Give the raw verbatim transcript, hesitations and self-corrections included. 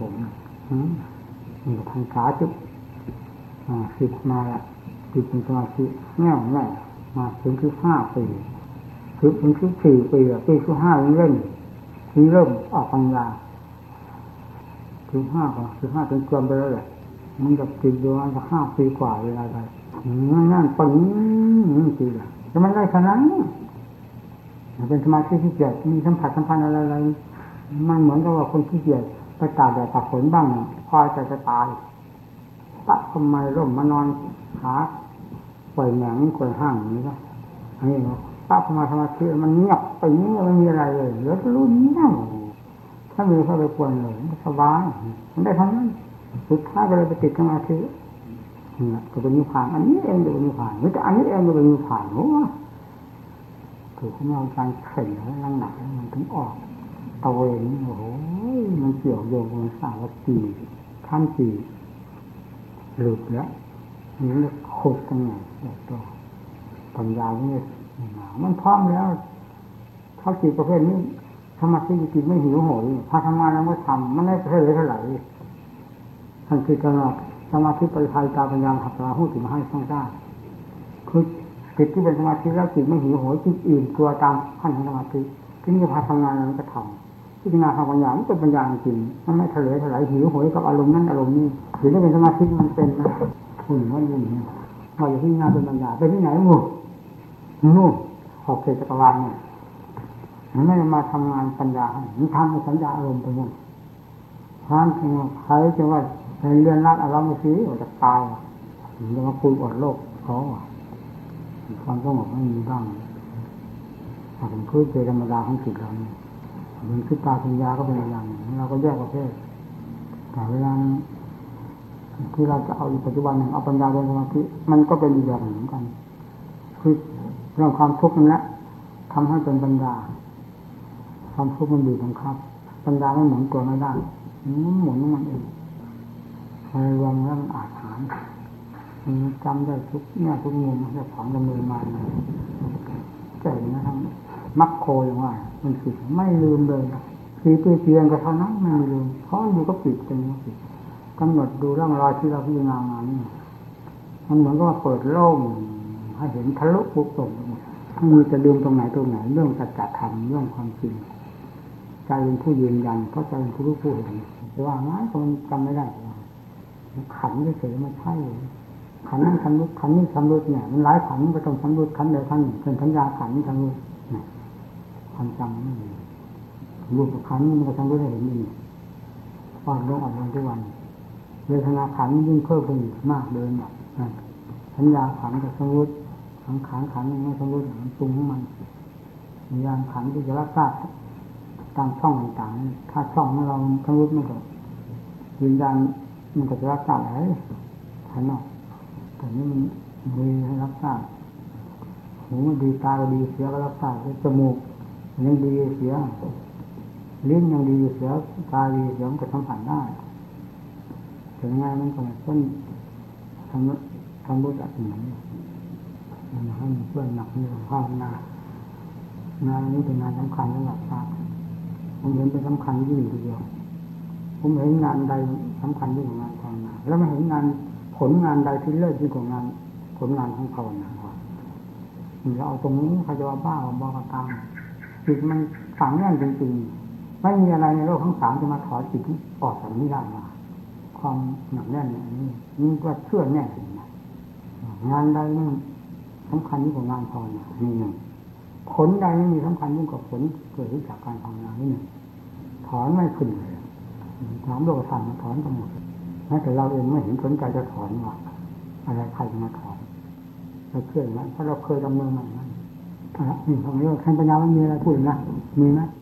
ผมนี่ทางขาจุดสิบมาละจิตเป็นสมาธิแง่แง่มาถึงคือห้าปีคือถึงคือสี่ปีอ่ะปีคือห้าเริ่มที่เริ่มออกปัญญาถึงห้าก็คือห้าถึงเกินไปแล้วแหละมันจะติดอยู่มันจะห้าปีกว่าเวลาไปนั่นปังนี่จริงแล้วมันได้ขนาดนี้เป็นสมาธิที่เกิดมีสัมผัสสัมพันธ์อะไรๆมันเหมือนกับว่าคนที่เกิดไปตากแดดตากฝนบ้างพอใจจะตายปะทำไมร่มมานอนหาปล่อยแหนงปล่อยห้างอย่างนี้ก็อันนี้เนาะปะทำไมสมาธิมันเงียบไปนี้ไม่มีอะไรเลยเหลือแต่รู้เงียบถ้ามีเข้าไปกวนเลยสบายมันได้ทั้งนั้นสุดท้ายก็เลยไปติดสมาธิเนี่ยก็เป็นนิพพานอันนี้เองก็เป็นนิพพานหรือแต่อันนี้เองก็เป็นนิพพานโอ้ถูกเขาเอาการเข่งแล้วนั่งหนักมันถึงออกตะเวนโอ้โหมันเกี่ยวโยงกันสาวจีท่านจีหลุดแล้วนี่เรียกโคตรตั้งไงตัวปัญญาเนี่ยมันพร้อมแล้วเข้าจีประเภทนี้สมาธิจิตไม่หิวโหยพอทำงานแล้วก็ทำมันได้เท่าไรเท่าไหร่ท่านคือตลอดสมาธิปริภายตาปัญญาหักลาหูถึงให้สร้างได้คือจิตที่เป็นสมาธิแล้วจิตไม่หิวโหยจิตอื่นตัวตามขั้นของสมาธิที่นี่พอทำงานแล้วก็ทำพิจารณาทางปัญญามันเป็นปัญญาจริงมันไม่เถลยเถลายหิวโหยกับอารมณ์นั้นอารมณ์นี้ถึงจะเป็นสมาธิมันเป็นนะคุณว่าอย่างนี้พออยู่ที่งานเป็นปัญญาไปที่ไหนหมู่นู่นขอบเขตจักรวาลเนี่ยมันไม่มาทำงานปัญญามันทำในสัญญาอารมณ์ไปหมดท่านใครจะว่าเรียนรัดอารมณ์ไม่ซื้อออกจากตายจะมาคุยอดโลกเขาความสงบไม่มีบ้างผมคือเจอธรรมดาของจิตเราเนี่ยมันคือตาปัญญาก็เป็นอย่างหนึ่งเราก็แยกประเภทแต่เวลาที่เราจะเอาอีกปัจจุบันหนึ่งเอาปัญญาเป็นสมาธิมันก็เป็นอีกอย่างหนึ่งเหมือนกันคือเรื่องความทุกข์นั่นแหละทำให้เป็นปัญญาความทุกข์มันบีบบังคับปัญญาไม่หมุนตัวไม่ได้มันหมุนมันเองในรวมแล้วมันอาจหารมันจำได้ทุกเนี่ยทุกมุมมันจะของดำเนินมาเจ๋งนะทั้งมัคโคอย่างว่ามันคือไม่ลืมเลยคือเพียงก็เท่านั้นไม่ลืมเพราะอยู่ก็ปิดเป็นก็ปิดกำหนดดูร่องรอยที่เราพิจารณางานนี่มันเหมือนกับว่าเปิดโล่งให้เห็นทะลุปุบตรงไม่มีจะลืมตรงไหนตรงไหนเรื่องสัจธรรมเรื่องความจริงใจเป็นผู้ยืนยันเพราะใจเป็นผู้รู้ผู้เห็นแต่ว่าง่ายคนจำไม่ได้ขันเฉยๆมันใช่ขันนั่นขันรู้ขันนี่ขันรู้เนี่ยมันหลายขันมันก็ต้องขันรู้ขันเดียวขันหนึ่งเป็นขันยาขันนี่ขันรู้ความจำไม่มีรูปขันมันก็ขันรู้ได้เห็นดีอ่อนลงอ่อนลงทุกวันเวทนาขันยิ่งเพิ่มขึ้นมากเดินแบบขันยาขันกับขันรู้ขันขันขันไม่ขันรู้มันปรุงของมันมียานขันที่จะรักษาตามช่องต่างๆถ้าช่องของเราขันรู้ไม่ก็วิญญาณมันก็จะรักษาอะไรขันนอกแต่นี่มันมีให้รักษาหูมันดีตาก็ดีเสียก็รักษาจมูกยังดีเสียลิ้นยังดีเสียตาดีเสียมันก็สัมผัสได้ถึงไงมันก็ต้นทำทำบุญแบบนี้มันให้เพื่อนหนักนี่ของพ่อนางานนี้เป็นงานสำคัญสำหรับพระผมเห็นเป็นสำคัญยิ่งทีเดียวผมเห็นงานใดสำคัญยิ่งกว่างานภาวนาแล้วไม่เห็นงานผลงานใดที่เลิศยิ่งกว่างานผลงานของภาวนาเราเอาตรงนี้เขาจะว่าบ้าว่าบ้าตามจิตมันฝังแน่นจริงๆไม่มีอะไรในโลกทั้งสามจะมาถอดจิตออกจากนี้ได้มาความหนักแน่นอย่างนี้นี่ก็เชื่อแน่จริงนะงานใดนี่สำคัญยิ่งกว่างานภาวนานี่หนึ่งผลใดไม่มีสำคัญยิ่งกว่าผลเกิดจากการภาวนานี่หนึ่งถอนไม่ขึ้นเลยถามโลกธรรมถอนทั้งหมดแม้แต่เราเองไม่เห็นสนใจจะถอนว่าอะไรใครจะมาถอนเราเชื่อนะเพราะเราเคยดำเนินมาอย่างนั้นนี่ทำให้เราแค่ปัญญาไม่มีอะไรพูดนะมีไหม